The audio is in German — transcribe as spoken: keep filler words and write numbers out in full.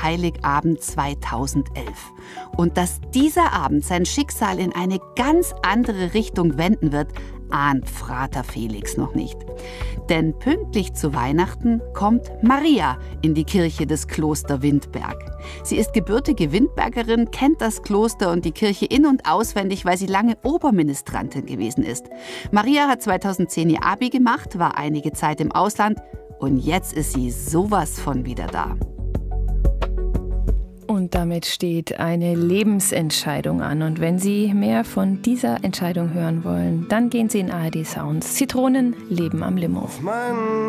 Heiligabend zweitausendelf. Und dass dieser Abend sein Schicksal in eine ganz andere Richtung wenden wird, ahnt Frater Felix noch nicht. Denn pünktlich zu Weihnachten kommt Maria in die Kirche des Kloster Windberg. Sie ist gebürtige Windbergerin, kennt das Kloster und die Kirche in- und auswendig, weil sie lange Oberministrantin gewesen ist. Maria hat zweitausendzehn ihr Abi gemacht, war einige Zeit im Ausland und jetzt ist sie sowas von wieder da. Und damit steht eine Lebensentscheidung an. Und wenn Sie mehr von dieser Entscheidung hören wollen, dann gehen Sie in A R D Sounds. Zitronen leben am Limo.